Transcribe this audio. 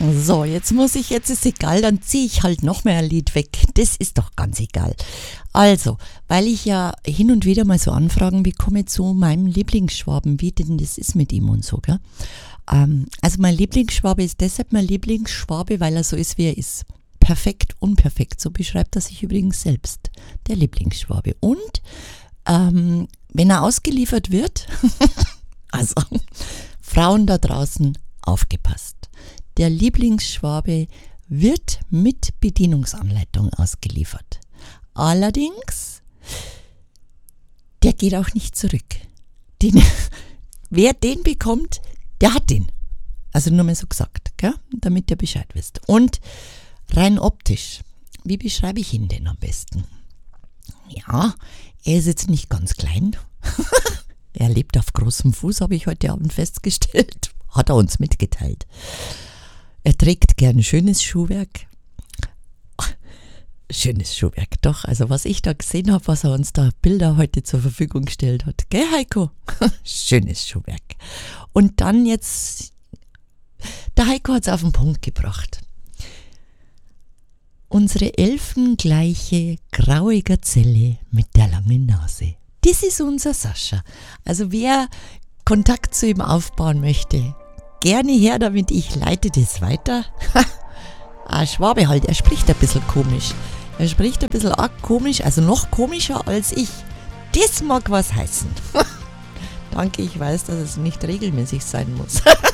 So, jetzt ist es egal, dann ziehe ich halt noch mehr ein Lied weg. Das ist doch ganz egal. Also, weil ich ja hin und wieder mal so Anfragen bekomme zu meinem Lieblingsschwaben, wie denn das ist mit ihm und so, gell? Also mein Lieblingsschwabe ist deshalb mein Lieblingsschwabe, weil er so ist, wie er ist. Perfekt, unperfekt, so beschreibt er sich übrigens selbst, der Lieblingsschwabe. Und wenn er ausgeliefert wird, also Frauen da draußen, aufgepasst. Der Lieblingsschwabe wird mit Bedienungsanleitung ausgeliefert. Allerdings, der geht auch nicht zurück. Wer den bekommt, der hat den. Also nur mal so gesagt, gell? Damit ihr Bescheid wisst. Und rein optisch, wie beschreibe ich ihn denn am besten? Ja, er ist jetzt nicht ganz klein. Er lebt auf großem Fuß, habe ich heute Abend festgestellt. Hat er uns mitgeteilt. Er trägt gern schönes Schuhwerk. Schönes Schuhwerk, doch. Also was ich da gesehen habe, was er uns da Bilder heute zur Verfügung gestellt hat. Gell, Heiko? Schönes Schuhwerk. Und dann jetzt, der Heiko hat es auf den Punkt gebracht. Unsere elfengleiche graue Gazelle mit der langen Nase. Das ist unser Sascha. Also wer Kontakt zu ihm aufbauen möchte, gerne her damit, ich leite das weiter. Schwabe halt, er spricht ein bisschen komisch. Er spricht ein bisschen arg komisch, also noch komischer als ich. Das mag was heißen. Danke, ich weiß, dass es nicht regelmäßig sein muss.